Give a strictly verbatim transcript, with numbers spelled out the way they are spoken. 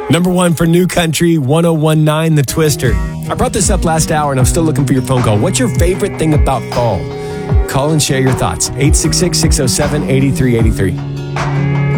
Number one for New Country, one oh one nine The Twister. I brought this up last hour and I'm still looking for your phone call. What's your favorite thing about fall? Call and share your thoughts. eight six six, six oh seven, eight three eight three.